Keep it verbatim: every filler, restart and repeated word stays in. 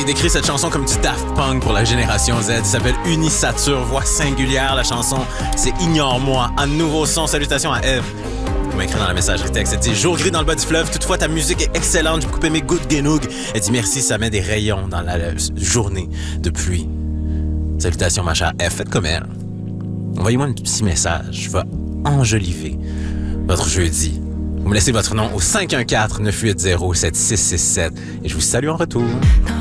J'ai décrit cette chanson comme du Daft Punk pour la génération Z. Ça s'appelle Unisature, voix singulière. La chanson, c'est Ignore-moi. Un nouveau son. Salutations à Eve. Elle m'a écrit dans la messagerie texte. Elle dit « Jour gris dans le bas du fleuve. Toutefois, ta musique est excellente. J'ai beaucoup aimé Good Genoug. » Elle dit « Merci, ça met des rayons dans la, la journée de pluie. » Salutations, ma chère F. Faites comme elle. Envoyez-moi un petit message. Je vais enjoliver votre jeudi. Vous me laissez votre nom au cinq un quatre, neuf huit zéro, sept six six sept et je vous salue en retour.